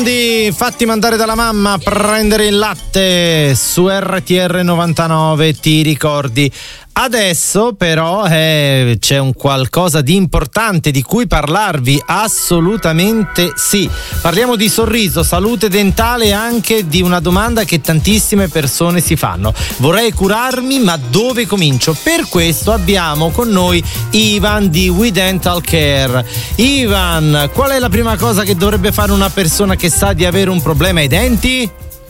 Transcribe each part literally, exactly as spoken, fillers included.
Biondi, fatti mandare dalla mamma a prendere il latte su R T R novantanove, ti ricordi? Adesso però eh, c'è un qualcosa di importante di cui parlarvi, assolutamente sì. Parliamo di sorriso, salute dentale e anche di una domanda che tantissime persone si fanno. Vorrei curarmi, ma dove comincio? Per questo abbiamo con noi Ivan di We Dental Care. Ivan, qual è la prima cosa che dovrebbe fare una persona che sa di avere un problema ai denti?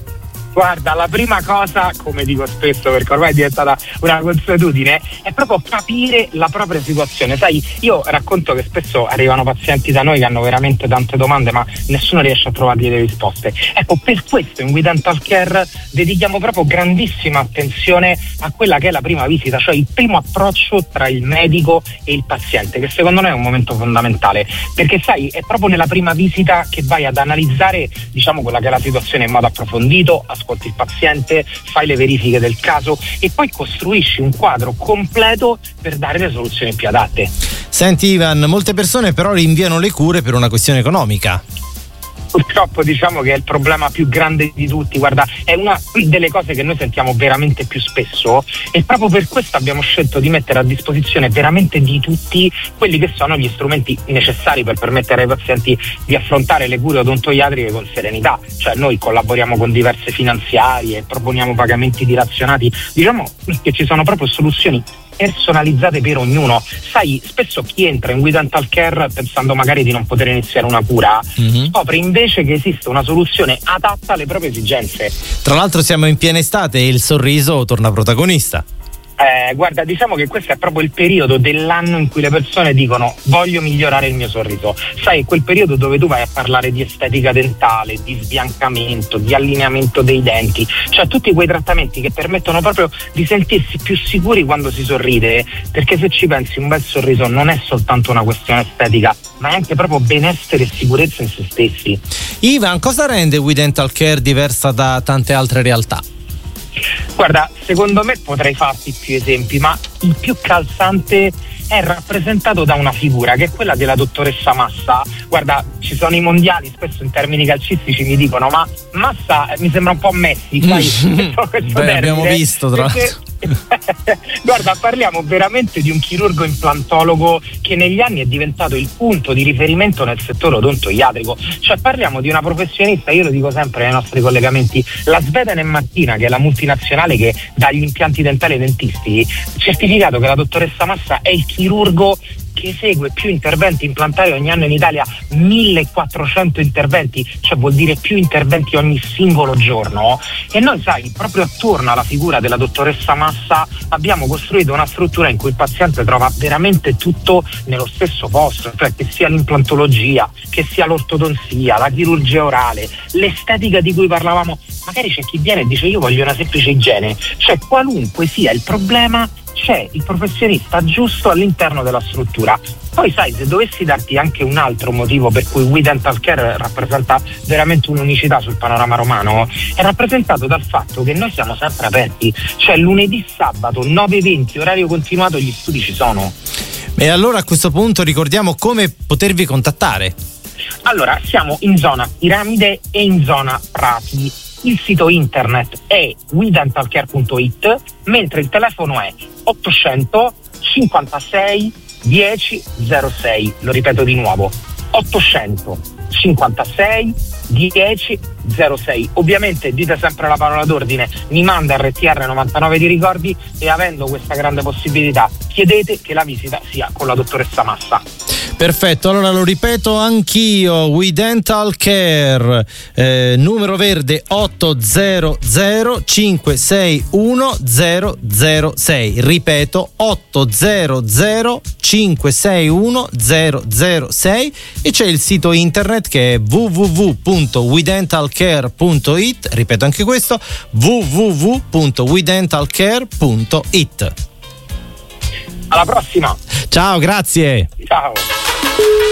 Guarda, la prima cosa, come dico spesso perché ormai è diventata una consuetudine, è proprio capire la propria situazione. Sai, io racconto che spesso arrivano pazienti da noi che hanno veramente tante domande ma nessuno riesce a trovargli le risposte. Ecco, per questo in We Dental Care dedichiamo proprio grandissima attenzione a quella che è la prima visita, cioè il primo approccio tra il medico e il paziente, che secondo noi è un momento fondamentale, perché sai, è proprio nella prima visita che vai ad analizzare, diciamo, quella che è la situazione in modo approfondito, ascolti il paziente, fai le verifiche del caso e poi costruisci un quadro completo per dare le soluzioni più adatte. Senti Ivan, molte persone però rinviano le cure per una questione economica. Purtroppo diciamo che è il problema più grande di tutti. Guarda, è una delle cose che noi sentiamo veramente più spesso e proprio per questo abbiamo scelto di mettere a disposizione veramente di tutti quelli che sono gli strumenti necessari per permettere ai pazienti di affrontare le cure odontoiatriche con serenità. Cioè noi collaboriamo con diverse finanziarie, proponiamo pagamenti dilazionati, diciamo che ci sono proprio soluzioni personalizzate per ognuno. Sai, spesso chi entra in We Dental Care pensando magari di non poter iniziare una cura, mm-hmm. scopre invece che esiste una soluzione adatta alle proprie esigenze. Tra l'altro siamo in piena estate e il sorriso torna protagonista. Eh, guarda, diciamo che questo è proprio il periodo dell'anno in cui le persone dicono voglio migliorare il mio sorriso. Sai, è quel periodo dove tu vai a parlare di estetica dentale, di sbiancamento, di allineamento dei denti, cioè tutti quei trattamenti che permettono proprio di sentirsi più sicuri quando si sorride, perché se ci pensi un bel sorriso non è soltanto una questione estetica, ma è anche proprio benessere e sicurezza in se stessi. Ivan, cosa rende We Dental Care diversa da tante altre realtà? Guarda, secondo me potrei farti più esempi, ma il più calzante è rappresentato da una figura che è quella della dottoressa Massa. Guarda, ci sono i mondiali, spesso in termini calcistici mi dicono ma Massa eh, mi sembra un po' Messi, sai? Beh, abbiamo visto tra l'altro. Guarda, parliamo veramente di un chirurgo implantologo che negli anni è diventato il punto di riferimento nel settore odontoiatrico. Cioè parliamo di una professionista, io lo dico sempre nei nostri collegamenti, la Sveden e Martina, che è la multinazionale che dà gli impianti dentali ai dentisti, certificato che la dottoressa Massa è il chirurgo che esegue più interventi implantari ogni anno in Italia, millequattrocento interventi, cioè vuol dire più interventi ogni singolo giorno. E noi, sai, proprio attorno alla figura della dottoressa Massa abbiamo costruito una struttura in cui il paziente trova veramente tutto nello stesso posto, cioè che sia l'implantologia, che sia l'ortodonzia, la chirurgia orale, l'estetica di cui parlavamo. Magari c'è chi viene e dice io voglio una semplice igiene, cioè qualunque sia il problema c'è il professionista giusto all'interno della struttura. Poi sai, se dovessi darti anche un altro motivo per cui We Dental Care rappresenta veramente un'unicità sul panorama romano, è rappresentato dal fatto che noi siamo sempre aperti, cioè lunedì, sabato, nove e venti, orario continuato, gli studi ci sono. E allora a questo punto ricordiamo come potervi contattare. Allora, siamo in zona Piramide e in zona Prati. Il sito internet è we dental care punto it, mentre il telefono è ottocento cinquantasei dieci zero sei. Lo ripeto di nuovo, ottocento cinquantasei dieci zero sei. Ovviamente dite sempre la parola d'ordine, mi manda R T R novantanove di ricordi e avendo questa grande possibilità chiedete che la visita sia con la dottoressa Massa. Perfetto, allora lo ripeto anch'io, We Dental Care, eh, numero verde ottocento cinquecentosessantuno zero zero sei, ripeto ottocento cinquecentosessantuno zero zero sei, e c'è il sito internet che è w w w punto we dental care punto it, ripeto anche questo, w w w punto we dental care punto it. Alla prossima! Ciao, grazie! Ciao!